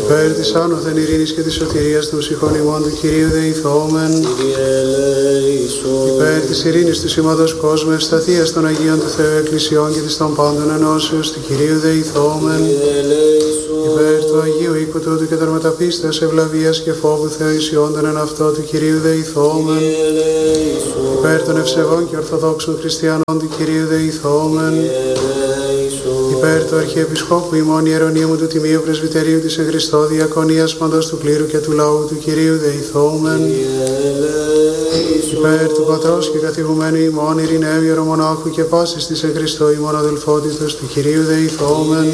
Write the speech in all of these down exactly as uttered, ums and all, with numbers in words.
Υπέρ της άνωθεν ειρήνης και της σωτηρίας των ψυχών ημών του Κυρίου δεηθόμεν. Υπέρ της ειρήνης του σήματος κόσμου, ευσταθίας των Αγίων του Θεού Εκκλησιών και της των πάντων ενώσεως του Κυρίου δεηθόμεν. Υπέρ του Αγίου οίκου τούτου και των μεταπίστεως ευλαβίας και φόβου Θεοησιόντων εν αυτό του Κυρίου δεηθόμεν. Υπέρ των ευσεβών και ορθοδόξων χριστιανών του Κυρίου δεηθόμεν. Υπέρ του Αρχιεπισκόπου ημών Ιερονύμου του Τιμίου Πρεσβυτερίου της εν Χριστώ Διακονίας παντός του κλήρου και του λαού του Κυρίου δεηθόμεν. Υπέρ του Πατρός και καθηγουμένου ημών Ειρηναίου Ιερομονάχου και πάσης της εν Χριστώ ημών αδελφότητος του Κυρίου δεηθόμεν.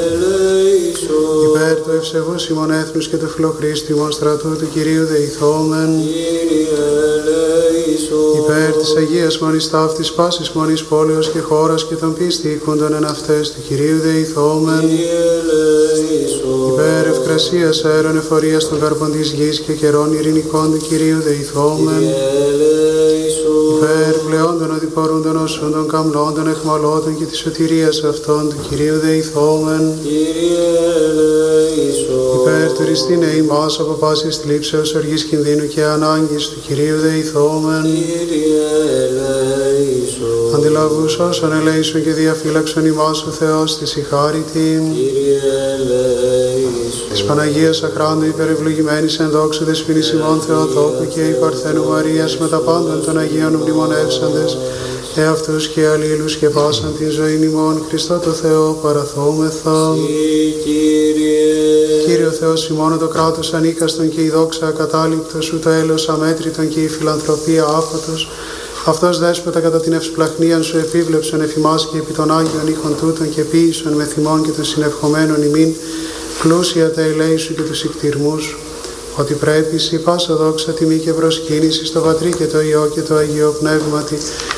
Υπέρ του ευσεβούς ημών έθνους και του φιλοχρίστου ημών στρατού του Κυρίου δεηθόμεν. Υπέρ της Αγίας Μονής Ταύτης πάσης μονής πόλεως και χώρας και των πίστη οίκοντων εν αυτές του Κυρίου δεηθόμεν. Υπέρ ευκρασίας αέρων εφορίας των καρπών της γης και καιρών ειρηνικών του Κυρίου δεηθόμεν. Υπέρ πλεόντων οδηπορούντων οσούντων καμνόντων εχμαλώτων και της σωτηρίας αυτών του Κυρίου δεηθόμεν. Υπέρ του ριστήνε ημάς από πάσης θλίψεως, οργής κινδύνου και ανάγκης του Κυρίου δεηθόμεν. Αντιλαβούς όσων ελέησον και διαφύλαξον ημάς ο Θεός της η χάρητη. Της Παναγίας Αχράντου υπερευλογημένης εν δόξου δεσποινής ημών Θεοτόκου και η Παρθένου Μαρίας με τα πάντων των Αγίων μνημονεύσαντες εαυτούς και αλλήλους και πάσαν την ζωή ημών Χριστό το Θεό παραθόμεθα. Κύριε Θεός ημών το κράτος ανίκαστον και η δόξα ακατάληπτος, σου το έλεος αμέτρητον και η φιλανθρωπία άφατος. Αυτός δέσποτα κατά την ευσπλαχνίαν σου επίβλεψον εφημάς και επί των Άγιων ήχων τούτων και ποίησον με θυμών και των συνευχομένων ημίν πλούσια τα ελέη σου και τους ικτυρμούς, ότι πρέπει η πάσα δόξα τιμή και προσκύνηση στο Πατρί και το Υιό και το Αγίο Πνεύματι